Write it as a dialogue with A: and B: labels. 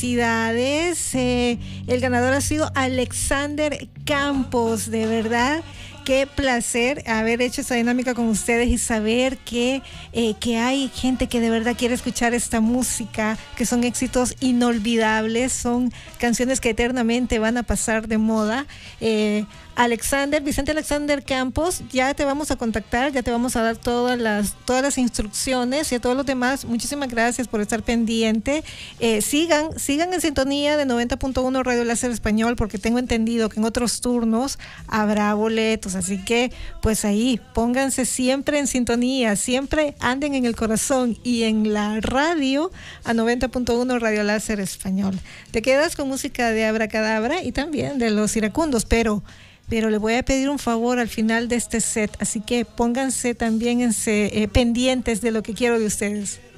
A: felicidades. El ganador ha sido Alexander Campos, de verdad. Qué placer haber hecho esta dinámica con ustedes y saber que hay gente que de verdad quiere escuchar esta música, que son éxitos inolvidables, son canciones que eternamente van a pasar de moda. Vicente Alexander Campos, ya te vamos a contactar, ya te vamos a dar todas las instrucciones y a todos los demás. Muchísimas gracias por estar pendiente. Sigan en sintonía de 90.1 Radio Láser Español, porque tengo entendido que en otros turnos habrá boletos, así que pues ahí pónganse siempre en sintonía, siempre anden en el corazón y en la radio a 90.1 Radio Láser Español. Te quedas con música de Abracadabra y también de Los Iracundos, pero le voy a pedir un favor al final de este set, así que pónganse también pendientes de lo que quiero de ustedes.